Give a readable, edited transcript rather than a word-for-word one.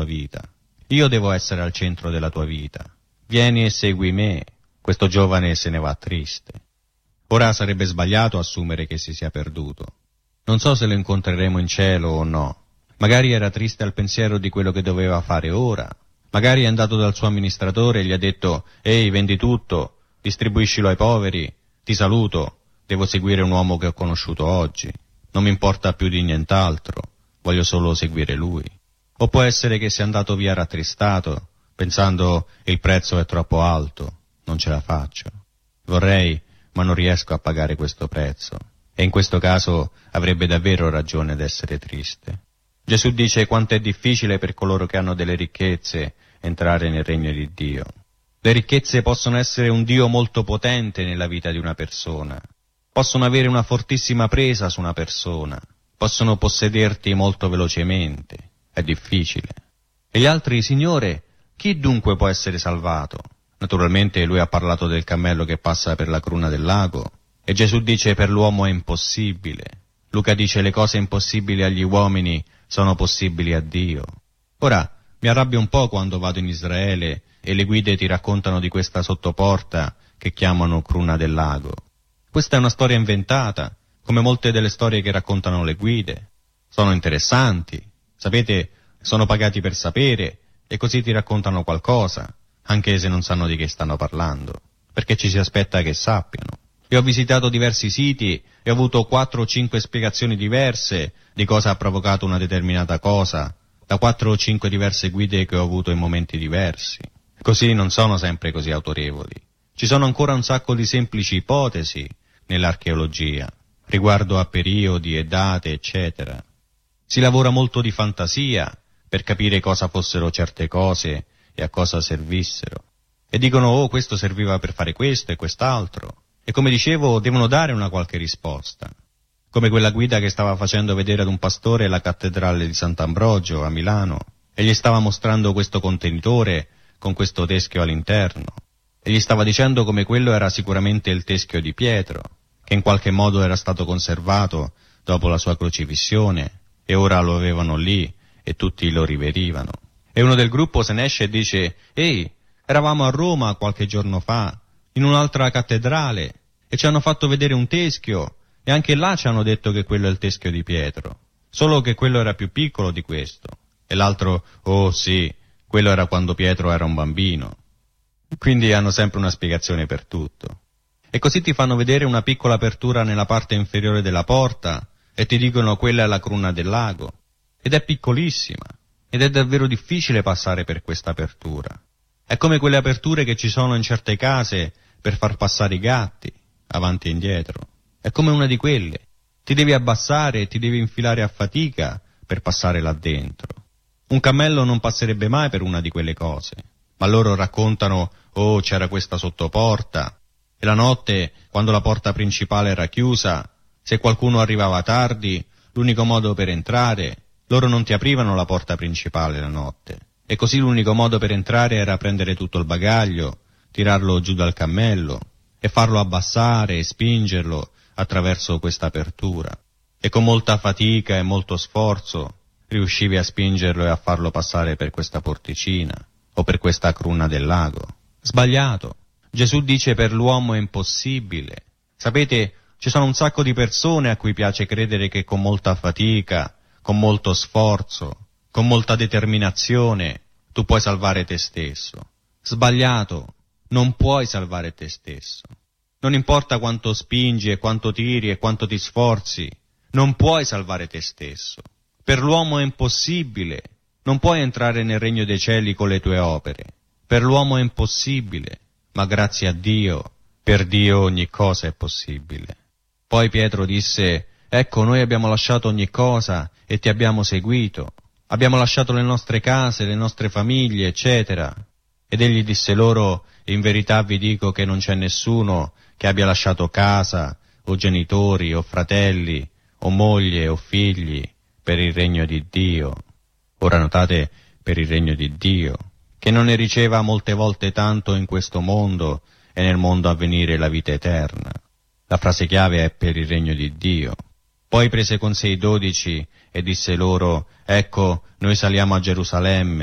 tua vita. Io devo essere al centro della tua vita. Vieni e segui me. Questo giovane se ne va triste. Ora sarebbe sbagliato assumere che si sia perduto. Non so se lo incontreremo in cielo o no. Magari era triste al pensiero di quello che doveva fare ora. Magari è andato dal suo amministratore e gli ha detto: «Ehi, vendi tutto, distribuiscilo ai poveri, ti saluto, devo seguire un uomo che ho conosciuto oggi. Non mi importa più di nient'altro, voglio solo seguire lui». O può essere che sia andato via rattristato, pensando: «Il prezzo è troppo alto, non ce la faccio. Vorrei, ma non riesco a pagare questo prezzo». E in questo caso avrebbe davvero ragione ad essere triste. Gesù dice quanto è difficile per coloro che hanno delle ricchezze entrare nel regno di Dio. Le ricchezze possono essere un Dio molto potente nella vita di una persona, possono avere una fortissima presa su una persona, possono possederti molto velocemente, è difficile. E gli altri: «Signore, chi dunque può essere salvato?» Naturalmente lui ha parlato del cammello che passa per la cruna del lago, e Gesù dice: «Per l'uomo è impossibile». Luca dice: «Le cose impossibili agli uomini sono possibili a Dio». Ora, mi arrabbio un po' quando vado in Israele e le guide ti raccontano di questa sottoporta che chiamano cruna del lago. Questa è una storia inventata, come molte delle storie che raccontano le guide. Sono interessanti, sapete, sono pagati per sapere, e così ti raccontano qualcosa, anche se non sanno di che stanno parlando, perché ci si aspetta che sappiano. Io ho visitato diversi siti e ho avuto 4 o 5 spiegazioni diverse di cosa ha provocato una determinata cosa, da 4 o 5 diverse guide che ho avuto in momenti diversi. Così non sono sempre così autorevoli. Ci sono ancora un sacco di semplici ipotesi nell'archeologia, riguardo a periodi e date, eccetera. Si lavora molto di fantasia per capire cosa fossero certe cose e a cosa servissero. E dicono: «Oh, questo serviva per fare questo e quest'altro». E come dicevo, devono dare una qualche risposta. Come quella guida che stava facendo vedere ad un pastore la cattedrale di Sant'Ambrogio a Milano e gli stava mostrando questo contenitore con questo teschio all'interno e gli stava dicendo come quello era sicuramente il teschio di Pietro, che in qualche modo era stato conservato dopo la sua crocifissione e ora lo avevano lì e tutti lo riverivano. E uno del gruppo se ne esce e dice: «Ehi, eravamo a Roma qualche giorno fa, in un'altra cattedrale, e ci hanno fatto vedere un teschio, e anche là ci hanno detto che quello è il teschio di Pietro, solo che quello era più piccolo di questo». E l'altro: «Oh sì, quello era quando Pietro era un bambino». Quindi hanno sempre una spiegazione per tutto. E così ti fanno vedere una piccola apertura nella parte inferiore della porta, e ti dicono: «Quella è la cruna del lago». Ed è piccolissima, ed è davvero difficile passare per questa apertura. È come quelle aperture che ci sono in certe case per far passare i gatti, avanti e indietro. È come una di quelle. Ti devi abbassare e ti devi infilare a fatica per passare là dentro. Un cammello non passerebbe mai per una di quelle cose. Ma loro raccontano: «Oh, c'era questa sottoporta, e la notte, quando la porta principale era chiusa, se qualcuno arrivava tardi, l'unico modo per entrare, loro non ti aprivano la porta principale la notte. E così l'unico modo per entrare era prendere tutto il bagaglio, tirarlo giù dal cammello e farlo abbassare e spingerlo attraverso questa apertura. E con molta fatica e molto sforzo riuscivi a spingerlo e a farlo passare per questa porticina o per questa cruna del lago». Sbagliato. Gesù dice: «Per l'uomo è impossibile». Sapete, ci sono un sacco di persone a cui piace credere che con molta fatica, con molto sforzo, con molta determinazione tu puoi salvare te stesso. Sbagliato. Non puoi salvare te stesso. Non importa quanto spingi e quanto tiri e quanto ti sforzi, non puoi salvare te stesso. Per l'uomo è impossibile. Non puoi entrare nel regno dei cieli con le tue opere. Per l'uomo è impossibile, ma grazie a Dio, per Dio ogni cosa è possibile. Poi Pietro disse: «Ecco, noi abbiamo lasciato ogni cosa e ti abbiamo seguito. Abbiamo lasciato le nostre case, le nostre famiglie, eccetera». Ed egli disse loro: «In verità vi dico che non c'è nessuno che abbia lasciato casa, o genitori, o fratelli, o moglie, o figli, per il regno di Dio». Ora notate, per il regno di Dio, che non ne riceva molte volte tanto in questo mondo e nel mondo a venire la vita eterna. La frase chiave è per il regno di Dio. Poi prese con sé i 12 e disse loro: «Ecco, noi saliamo a Gerusalemme